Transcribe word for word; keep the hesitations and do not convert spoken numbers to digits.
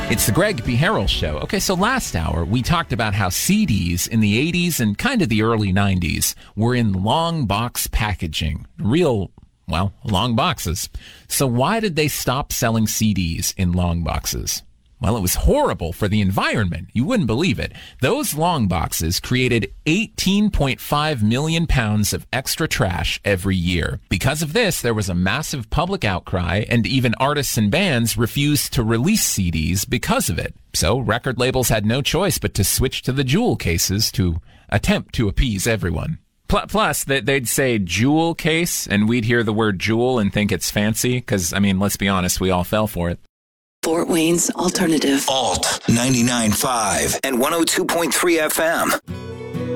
It's the Greg B. Harrell Show. Okay, so last hour we talked about how C Ds in the eighties and kind of the early nineties were in long box packaging. Real, well, long boxes. So why did they stop selling C Ds in long boxes? Well, it was horrible for the environment. You wouldn't believe it. Those long boxes created eighteen point five million pounds of extra trash every year. Because of this, there was a massive public outcry, and even artists and bands refused to release C Ds because of it. So record labels had no choice but to switch to the jewel cases to attempt to appease everyone. Plus, they'd say jewel case, and we'd hear the word jewel and think it's fancy, because, I mean, let's be honest, we all fell for it. Fort Wayne's Alternative. Alt ninety-nine point five and one oh two point three F M.